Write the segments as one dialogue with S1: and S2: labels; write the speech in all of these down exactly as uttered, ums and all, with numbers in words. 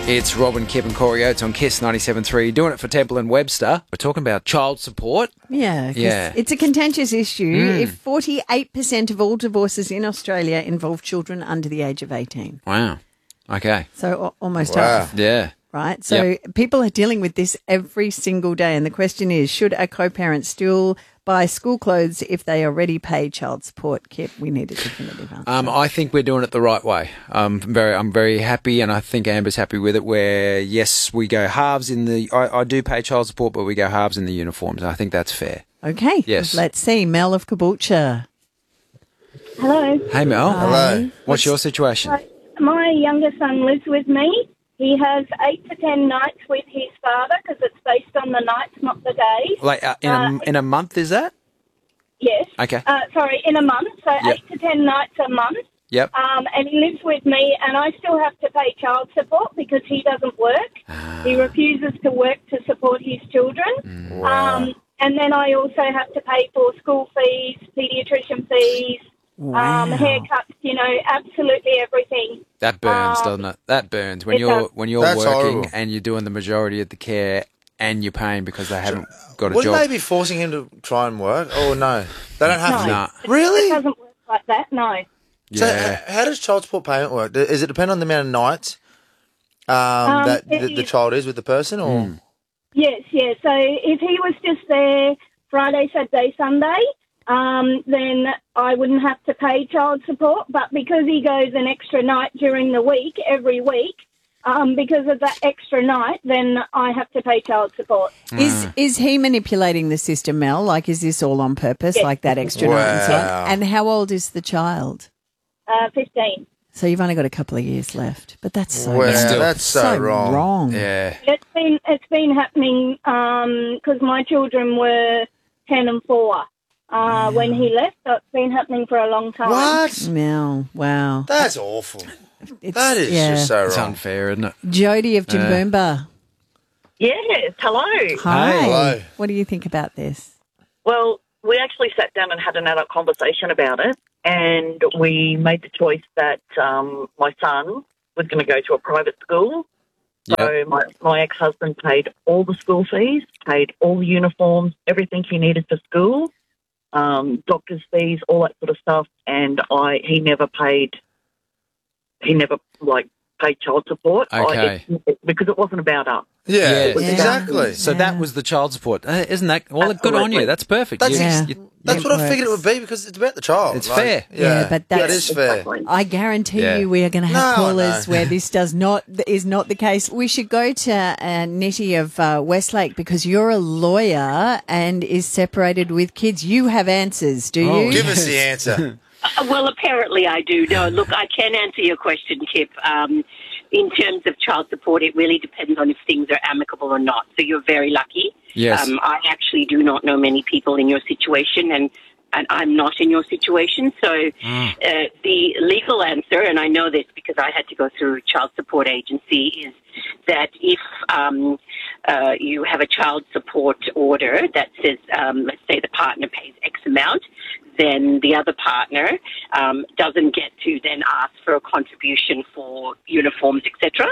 S1: It's Robin, Kip and Corey Oates on Kiss ninety-seven point three, doing it for Temple and Webster. We're talking about child support.
S2: Yeah, 'cause
S1: Yeah.
S2: it's a contentious issue.
S1: Mm.
S2: If forty-eight percent of all divorces in Australia involve children under the age of eighteen.
S1: Wow. Okay.
S2: So a- almost
S3: Wow.
S2: half,
S1: Yeah.
S2: right? So
S1: Yep.
S2: people are dealing with this every single day. And the question is, should a co-parent still buy school clothes if they already pay child support? Kip, we need a definitive answer.
S1: Um, I think we're doing it the right way. Um, I'm very, I'm very happy, and I think Amber's happy with it. Where yes, we go halves in the. I, I do pay child support, but we go halves in the uniforms. I think that's fair.
S2: Okay.
S1: Yes.
S2: Let's see. Mel of Caboolture.
S4: Hello.
S1: Hey Mel.
S3: Hello.
S1: What's your situation?
S4: My younger son lives with me. He has eight to ten nights with his father because it's based on the nights, not the days.
S1: Like uh, in
S4: Uh,
S1: a in a month, is that?
S4: Yes.
S1: Okay.
S4: Uh, sorry, in a month. So
S1: Yep.
S4: eight to ten nights a month.
S1: Yep.
S4: Um, and he lives with me, and I still have to pay child support because he doesn't work.
S1: Ah.
S4: He refuses to work to support his children.
S3: Wow.
S4: Um, and then I also have to pay for school fees, paediatrician fees,
S2: Wow.
S4: um, haircuts, you know, absolutely everything.
S1: That burns,
S4: Um,
S1: doesn't it? That burns when
S4: it
S1: you're
S4: does.
S1: when you're
S3: That's
S1: working
S3: horrible.
S1: and you're doing the majority of the care and you're paying because they haven't got a
S3: Wouldn't
S1: job.
S3: they be forcing him to try and work? Oh, no. They don't have
S4: No.
S3: to.
S1: Nah.
S4: It
S3: Really?
S4: doesn't work like that, no.
S3: So
S1: Yeah.
S3: h- how does child support payment work? Does it depend on the amount of nights um,
S4: Um,
S3: that
S4: it
S3: the, the
S4: is-
S3: child is with the person? Or
S1: Mm.
S4: Yes, yes. So if he was just there Friday, Saturday, Sunday, um, then I wouldn't have to pay child support. But because he goes an extra night during the week, every week, um, because of that extra night, then I have to pay child support.
S2: Is is he manipulating the system, Mel? Like, is this all on purpose,
S4: Yes.
S2: like that extra night? And so-
S3: Wow.
S2: And how old is the child?
S4: Uh, fifteen.
S2: So you've only got a couple of years left, but that's so
S3: Wow,
S2: wrong.
S3: that's so wrong.
S2: wrong.
S1: Yeah.
S4: It's been it's been happening because my children were ten and four uh, when he left. So it's been happening for a long time.
S3: what?
S2: Mel, wow.
S3: That's awful.
S2: It's,
S3: That is
S2: yeah.
S3: just so
S1: It's
S3: wrong.
S1: unfair, isn't it?
S2: Jody of Jimboomba.
S5: Yes, hello.
S2: Hi.
S3: Hello.
S2: What do you think about this?
S5: Well, we actually sat down and had an adult conversation about it, and we made the choice that um, my son was going to go to a private school. So my, my ex-husband paid all the school fees, paid all the uniforms, everything he needed for school, um, doctor's fees, all that sort of stuff, and I he never paid, he never, like, paid child support.
S1: Okay.
S5: I, it, because it wasn't about us.
S3: Yeah,
S1: Yeah.
S3: exactly.
S1: So that was the child support. Uh, isn't that, well, good on you.
S5: Absolutely.
S1: That's perfect.
S3: That's,
S1: You-
S2: Yeah.
S1: you-
S3: That's
S2: It
S3: what I figured it
S2: works.
S3: would be because it's about the child.
S1: It's
S3: Like,
S1: fair.
S3: Yeah,
S2: Yeah, but
S3: that
S2: that's-
S3: is fair.
S5: Exactly.
S2: I guarantee
S1: Yeah.
S2: you we are going to have
S3: No,
S2: callers
S3: no.
S2: where this does not is not the case. We should go to uh, Nettie of uh, Westlake because you're a lawyer and is separated with kids. You have answers, do
S1: Oh,
S2: you?
S3: Give us the answer.
S6: Uh, Well, apparently I do. No, look, I can answer your question, Kip. Um, in terms of child support, it really depends on if things are amicable or not. So you're very lucky.
S1: Yes.
S6: Um, I actually do not know many people in your situation, and, and I'm not in your situation. So uh, the legal answer, and I know this because I had to go through a child support agency, is that if um, uh, you have a child support order that says, um, let's say the partner pays X amount, then the other partner um, doesn't get to then ask for a contribution for uniforms, et cetera.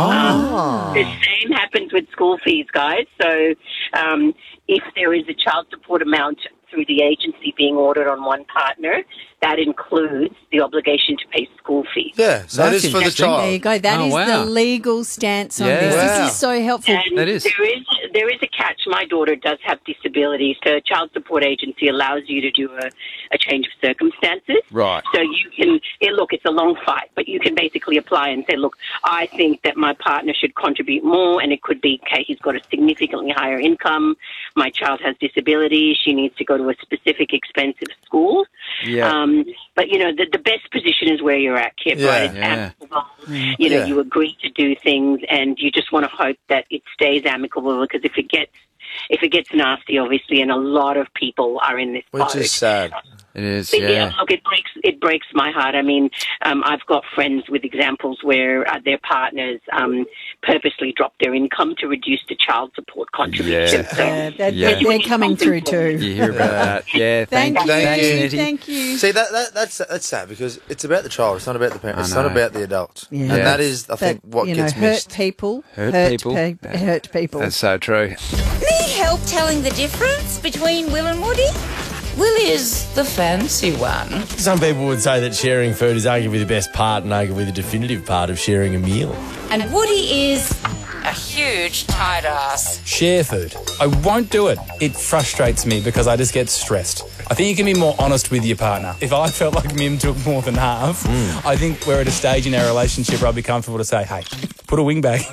S1: Oh.
S6: The same happens with school fees, guys. So um, if there is a child support amount through the agency being ordered on one partner, that includes the obligation to pay school fees.
S3: Yeah, so
S1: That's
S3: it is for the
S1: interesting.
S3: child.
S2: There you go. That
S1: Oh,
S2: is
S1: wow.
S2: the legal stance on
S1: Yeah.
S2: this.
S3: Wow.
S2: This is so helpful.
S6: And
S1: That is.
S6: there is there is a catch. My daughter does have disabilities, so a child support agency allows you to do a, a change of circumstances.
S1: Right.
S6: So you can it, look. It's a long fight, but you can basically apply and say, look, I think that my partner should contribute more, and it could be, okay, he's got a significantly higher income. My child has disabilities. She needs to go to a specific expensive school.
S1: Yeah.
S6: Um, but you know, the, the best position is where you're at, Kip.
S3: Yeah.
S6: Right? It's
S1: Yeah.
S6: amicable. You know,
S3: Yeah.
S6: you agree to do things, and you just want to hope that it stays amicable. Because if it gets if it gets nasty, obviously, and a lot of people are in this
S3: Which
S6: boat.
S3: is sad.
S1: It is,
S6: But
S1: yeah.
S6: look, it breaks it breaks my heart. I mean, um, I've got friends with examples where uh, their partners um, purposely drop their income to reduce the child support contribution.
S1: Yeah.
S6: So,
S2: Yeah, they're,
S1: Yeah.
S2: they're, they're coming through too.
S1: You hear about that? Yeah,
S2: Thank,
S1: thank,
S2: you,
S1: thanks,
S2: thank,
S1: Nettie.
S2: you.
S3: See, that, that that's that's sad because it's about the child. It's not about the parent.
S1: I
S3: It's not
S1: know.
S3: about the adult.
S2: Yeah.
S3: And
S1: Yeah.
S3: that is, I think,
S2: But,
S3: what
S2: you know,
S3: gets
S2: hurt
S3: missed.
S2: people,
S1: Hurt people.
S2: pe- hurt people.
S1: That's so true.
S7: Need help telling the difference between Will and Woody? Will is the fancy one.
S8: Some people would say that sharing food is arguably the best part and arguably the definitive part of sharing a meal.
S7: And Woody is a huge tight ass.
S9: Share food. I won't do it. It frustrates me because I just get stressed. I think you can be more honest with your partner. If I felt like Mim took more than half, mm. I think we're at a stage in our relationship where I'd be comfortable to say, hey, put a wing back.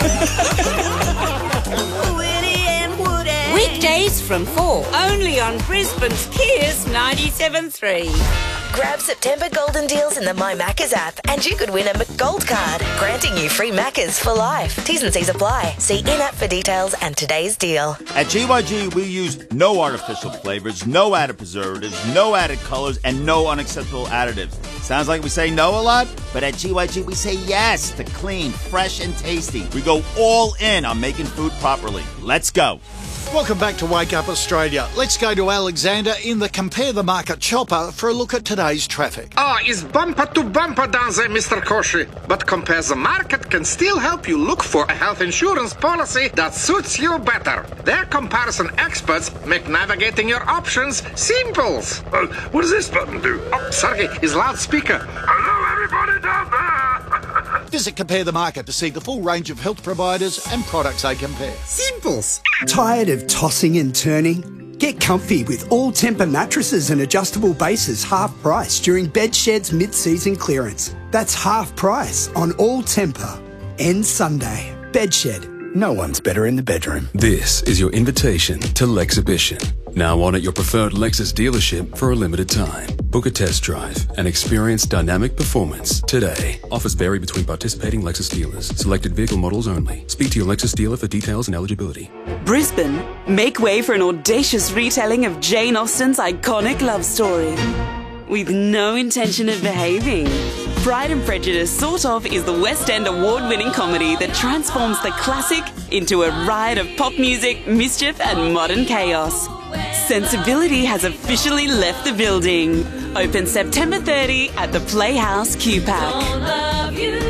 S7: Weekdays from four, only on Brisbane's Kiers ninety-seven point three.
S10: Grab September golden deals in the My Maccas app and you could win a McGold card, granting you free Maccas for life. T's and C's apply. See in-app for details and today's deal.
S11: At G Y G, we use no artificial flavors, no added preservatives, no added colors, and no unacceptable additives. Sounds like we say no a lot, but at G Y G, we say yes to clean, fresh, and tasty. We go all in on making food properly. Let's go.
S12: Welcome back to Wake Up Australia. Let's go to Alexander in the Compare the Market chopper for a look at today's traffic.
S13: Ah, it's bumper to bumper down there, Mister Koshi. But Compare the Market can still help you look for a health insurance policy that suits you better. Their comparison experts make navigating your options simple. Uh, what does this button do? Oh, sorry, it's loudspeaker. Hello, everybody down there.
S12: Visit Compare the Market to see the full range of health providers and products they compare.
S14: Simples. Tired of tossing and turning? Get comfy with all Tempur mattresses and adjustable bases half price during Bedshed's mid-season clearance. That's half price on all Tempur. End Sunday. Bedshed. No one's better in the bedroom.
S15: This is your invitation to Lexhibition. Now on at your preferred Lexus dealership for a limited time. Book a test drive and experience dynamic performance today. Offers vary between participating Lexus dealers. Selected vehicle models only. Speak to your Lexus dealer for details and eligibility.
S16: Brisbane, make way for an audacious retelling of Jane Austen's iconic love story. With no intention of behaving. Pride and Prejudice Sort Of is the West End award-winning comedy that transforms the classic into a riot of pop music, mischief and modern chaos. Sensibility has officially left the building. Open September thirtieth at the Playhouse Q PAC.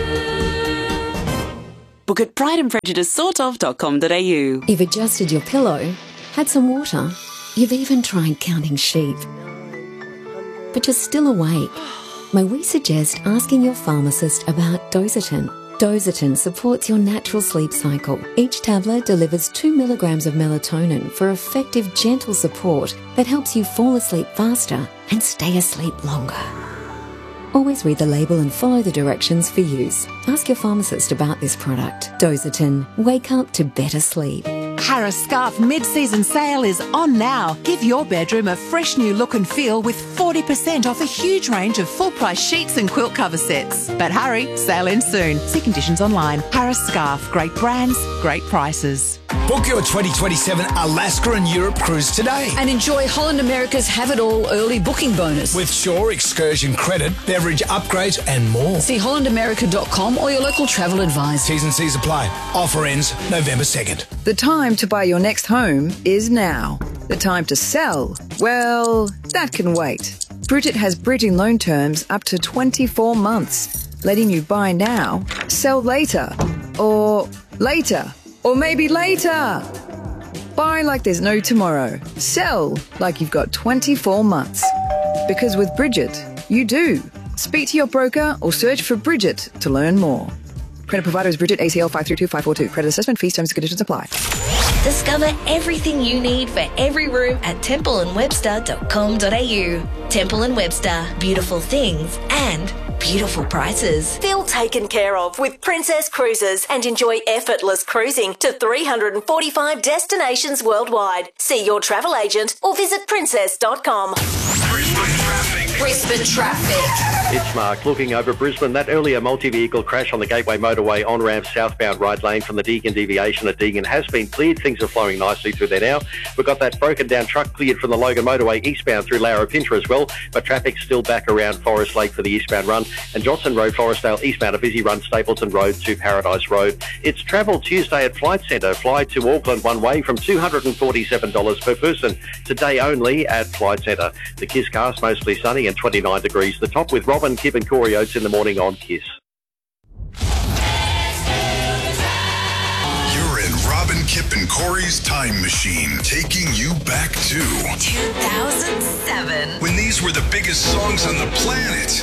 S16: Book at pride and prejudice sort of dot com dot a u.
S17: You've adjusted your pillow, had some water, you've even tried counting sheep. But you're still awake. May we suggest asking your pharmacist about Dositin? Dositin supports your natural sleep cycle. Each tablet delivers two milligrams of melatonin for effective, gentle support that helps you fall asleep faster and stay asleep longer. Always read the label and follow the directions for use. Ask your pharmacist about this product. Dositin. Wake up to better sleep.
S18: Harris Scarf mid-season sale is on now. Give your bedroom a fresh new look and feel with forty percent off a huge range of full-price sheets and quilt cover sets. But hurry, sale ends soon. See conditions online. Harris Scarf. Great brands, great prices.
S19: Book your twenty twenty-seven Alaska and Europe cruise today.
S20: And enjoy Holland America's Have It All early booking bonus.
S19: With Shore Excursion credit, beverage upgrades and more.
S20: See holland america dot com or your local travel advisor.
S19: T's and C's apply. Offer ends November second.
S21: The time to buy your next home is now. The time to sell, well, that can wait. Bridget has bridging loan terms up to twenty-four months, letting you buy now, sell later, or later. Or maybe later. Buy like there's no tomorrow. Sell like you've got twenty-four months. Because with Bridget, you do. Speak to your broker or search for Bridget to learn more. Credit provider is Bridget, A C L five three two five four two. Credit assessment fees, terms and conditions apply.
S10: Discover everything you need for every room at temple and webster dot com dot a u. Temple and Webster. Beautiful things and beautiful prices.
S22: Feel taken care of with Princess Cruises and enjoy effortless cruising to three hundred forty-five destinations worldwide. See your travel agent or visit princess dot com.
S23: Brisbane traffic.
S22: Brisbane traffic.
S4: It's Mark looking over Brisbane. That earlier multi-vehicle crash on the Gateway Motorway on-ramp southbound right lane from the Deagon deviation at Deagon has been cleared. Things are flowing nicely through there now. We've got that broken down truck cleared from the Logan Motorway eastbound through Larapinta as well, but traffic's still back around Forest Lake for the eastbound run, and Johnson Road, Forestdale eastbound a busy run, Stapleton Road to Paradise Road. It's travel Tuesday at Flight Centre. Fly to Auckland one way from two hundred forty-seven dollars per person. Today only at Flight Centre. The Kiss cast mostly sunny and twenty-nine degrees. The top with Robin, Kip and Corey Oates in the morning on Kiss.
S5: You're in Robin, Kip and Corey's time machine, taking you back to
S22: two thousand seven.
S5: when these were the biggest songs on the planet.